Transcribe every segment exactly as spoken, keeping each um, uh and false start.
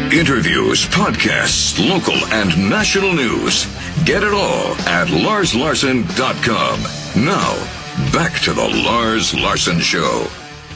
Interviews, podcasts, local and national news. Get it all at lars larson dot com. Now, back to the Lars Larson Show.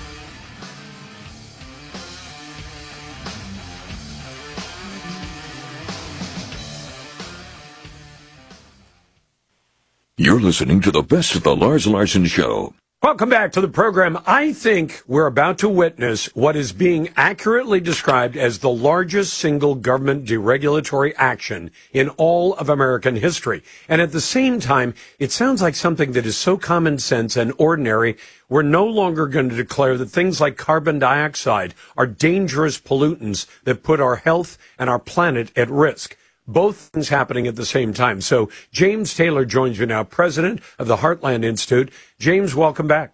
You're listening to the best of the Lars Larson Show. Welcome back to the program. I think we're about to witness what is being accurately described as the largest single government deregulatory action in all of American history. And at the same time, it sounds like something that is so common sense and ordinary, we're no longer going to declare that things like carbon dioxide are dangerous pollutants that put our health and our planet at risk. Both things happening at the same time. So James Taylor joins me now, president of the Heartland Institute. James, welcome back.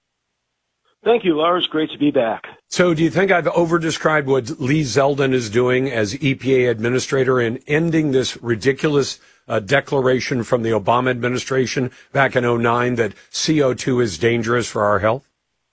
Thank you, Lars. Great to be back. So do you think I've overdescribed what Lee Zeldin is doing as E P A administrator in ending this ridiculous uh, declaration from the Obama administration back in oh nine that C O two is dangerous for our health?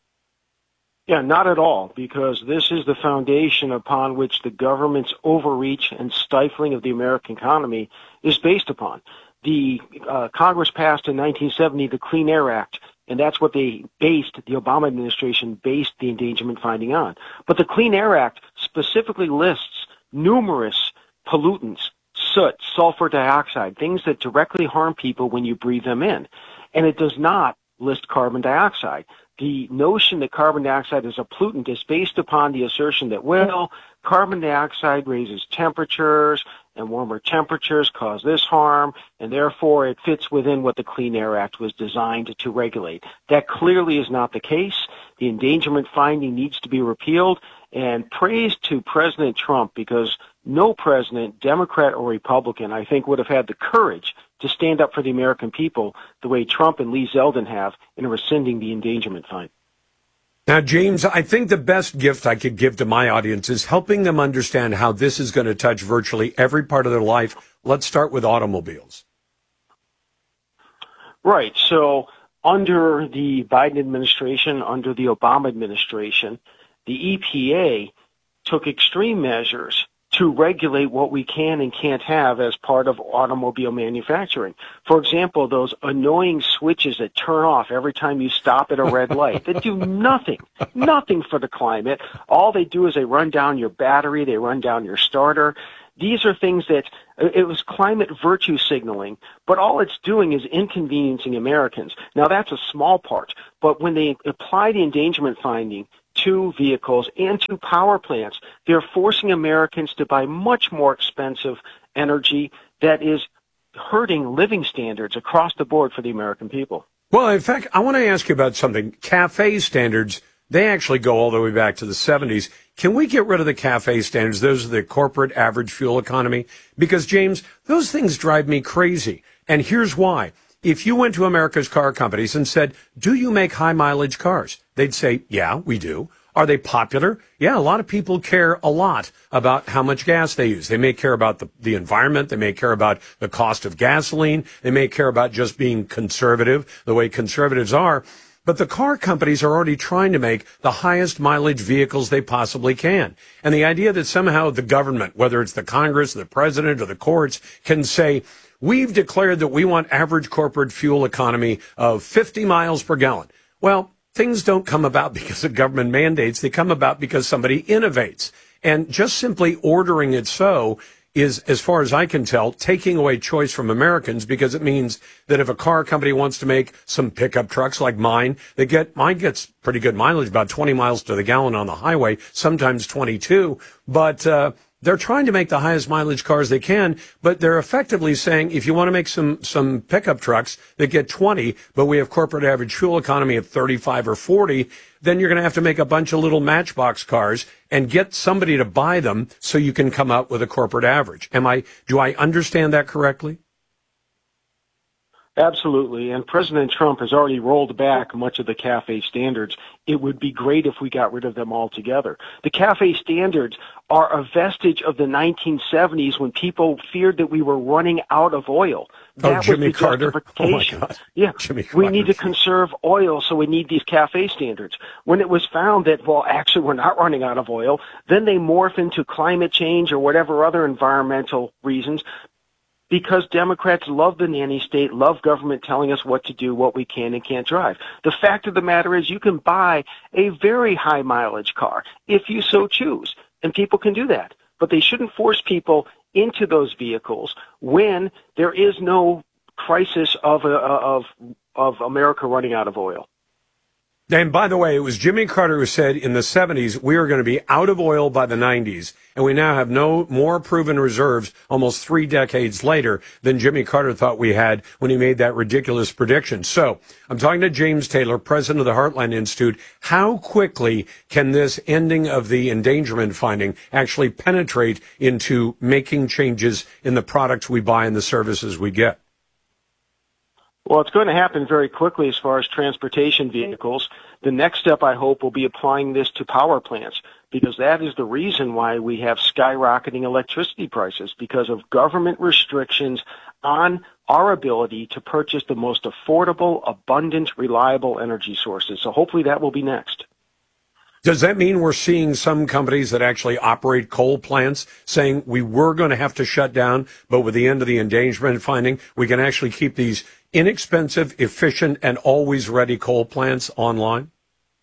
Yeah, not at all, because this is the foundation upon which the government's overreach and stifling of the American economy is based upon. The uh, Congress passed in nineteen seventy the Clean Air Act, and that's what they based, the Obama administration based the endangerment finding on. But the Clean Air Act specifically lists numerous pollutants, soot, sulfur dioxide, things that directly harm people when you breathe them in. And it does not list carbon dioxide. The notion that carbon dioxide is a pollutant is based upon the assertion that, well, carbon dioxide raises temperatures, and warmer temperatures cause this harm, and therefore it fits within what the Clean Air Act was designed to regulate. That clearly is not the case. The endangerment finding needs to be repealed, and praise to President Trump, because no president, Democrat or Republican, I think would have had the courage to stand up for the American people the way Trump and Lee Zeldin have in rescinding the endangerment fine. Now, James, I think the best gift I could give to my audience is helping them understand how this is going to touch virtually every part of their life. Let's start with automobiles. Right. So under the Biden administration, under the Obama administration, the E P A took extreme measures to regulate what we can and can't have as part of automobile manufacturing. For example, those annoying switches that turn off every time you stop at a red light, that do nothing, nothing for the climate. All they do is they run down your battery, they run down your starter. These are things that, it was climate virtue signaling, but all it's doing is inconveniencing Americans. Now that's a small part, but when they apply the endangerment finding to vehicles and to power plants, they're forcing Americans to buy much more expensive energy that is hurting living standards across the board for the American people. Well, in fact, I want to ask you about something. CAFE standards, they actually go all the way back to the seventies. Can we get rid of the CAFE standards? Those are the corporate average fuel economy. Because, James, those things drive me crazy. And here's why. If you went to America's car companies and said, do you make high mileage cars? They'd say, yeah, we do. Are they popular? Yeah, a lot of people care a lot about how much gas they use. They may care about the, the environment. They may care about the cost of gasoline. They may care about just being conservative, the way conservatives are. But the car companies are already trying to make the highest mileage vehicles they possibly can. And the idea that somehow the government, whether it's the Congress, the president, or the courts, can say, we've declared that we want average corporate fuel economy of fifty miles per gallon. Well, things don't come about because of government mandates. They come about because somebody innovates. And just simply ordering it so is, as far as I can tell, taking away choice from Americans, because it means that if a car company wants to make some pickup trucks like mine, they get, mine gets pretty good mileage, about twenty miles to the gallon on the highway, sometimes twenty-two. But, uh, they're trying to make the highest mileage cars they can, but they're effectively saying, if you want to make some, some pickup trucks that get twenty, but we have corporate average fuel economy at thirty-five or forty, then you're going to have to make a bunch of little matchbox cars and get somebody to buy them so you can come out with a corporate average. Am I, do I understand that correctly? Absolutely, and President Trump has already rolled back much of the CAFE standards. It would be great if we got rid of them altogether. The CAFE standards are a vestige of the nineteen seventies when people feared that we were running out of oil. That oh, Jimmy was the Carter. justification. Oh my God. Yeah, Jimmy we Carter. need to conserve oil, so we need these CAFE standards. When it was found that, well, actually we're not running out of oil, then they morph into climate change or whatever other environmental reasons, because Democrats love the nanny state, love government telling us what to do, what we can and can't drive. The fact of the matter is you can buy a very high mileage car if you so choose, and people can do that. But they shouldn't force people into those vehicles when there is no crisis of, uh, of, of America running out of oil. And by the way, it was Jimmy Carter who said in the seventies, we are going to be out of oil by the nineties. And we now have no more proven reserves almost three decades later than Jimmy Carter thought we had when he made that ridiculous prediction. So I'm talking to James Taylor, president of the Heartland Institute. How quickly can this ending of the endangerment finding actually penetrate into making changes in the products we buy and the services we get? Well, it's going to happen very quickly as far as transportation vehicles. The next step, I hope, will be applying this to power plants, because that is the reason why we have skyrocketing electricity prices, because of government restrictions on our ability to purchase the most affordable, abundant, reliable energy sources. So hopefully that will be next. Does that mean we're seeing some companies that actually operate coal plants saying we were going to have to shut down, but with the end of the endangerment finding, we can actually keep these inexpensive, efficient, and always ready coal plants online?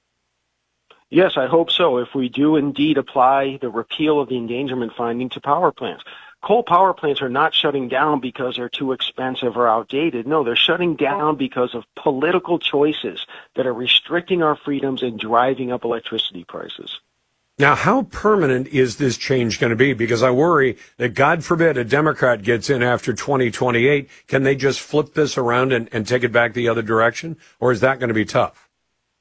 Yes, I hope so, if we do indeed apply the repeal of the endangerment finding to power plants. Coal power plants are not shutting down because they're too expensive or outdated. No, they're shutting down because of political choices that are restricting our freedoms and driving up electricity prices. Now, how permanent is this change going to be? Because I worry that, God forbid, a Democrat gets in after twenty twenty-eight. Can they just flip this around and, and take it back the other direction? Or is that going to be tough?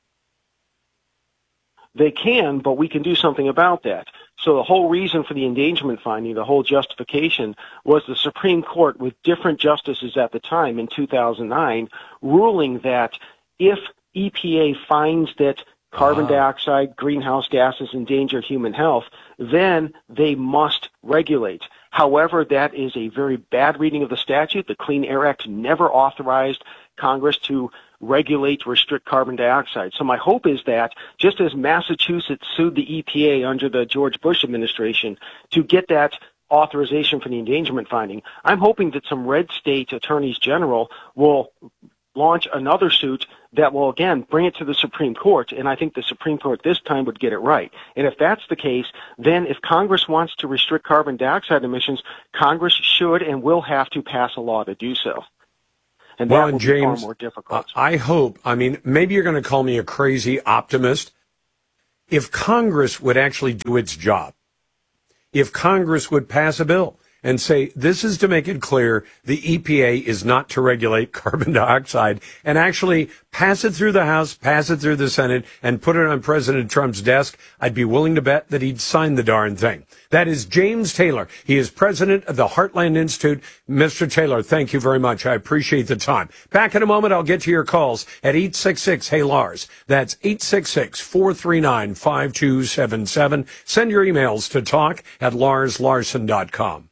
They can, but we can do something about that. So the whole reason for the endangerment finding, the whole justification, was the Supreme Court, with different justices at the time in two thousand nine, ruling that if E P A finds that carbon Ah. dioxide, greenhouse gases endanger human health, then they must regulate. However, that is a very bad reading of the statute. The Clean Air Act never authorized Congress to regulate, restrict carbon dioxide. So my hope is that, just as Massachusetts sued the E P A under the George Bush administration to get that authorization for the endangerment finding, I'm hoping that some red state attorneys general will launch another suit that will, again, bring it to the Supreme Court, and I think the Supreme Court this time would get it right. And if that's the case, then if Congress wants to restrict carbon dioxide emissions, Congress should and will have to pass a law to do so. And Well, that will James, be far more difficult. Uh, I hope, I mean, maybe you're going to call me a crazy optimist. If Congress would actually do its job, if Congress would pass a bill and say, this is to make it clear the E P A is not to regulate carbon dioxide, and actually pass it through the House, pass it through the Senate, and put it on President Trump's desk, I'd be willing to bet that he'd sign the darn thing. That is James Taylor. He is president of the Heartland Institute. Mister Taylor, thank you very much. I appreciate the time. Back in a moment, I'll get to your calls at eight six six, hey Lars. That's eight six six, four three nine, five two seven seven. Send your emails to talk at lars larson dot com.